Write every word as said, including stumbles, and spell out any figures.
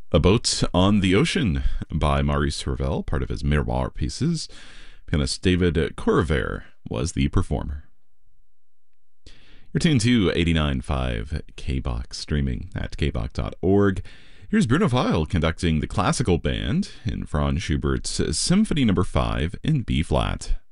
A Boat on the Ocean by Maurice Ravel, part of his Miroir pieces. Pianist David Corriver was the performer. You're tuned to eighty-nine point five K B O X, streaming at k b o x dot org. Here's Bruno Weil conducting the classical band in Franz Schubert's Symphony Number five in B-flat.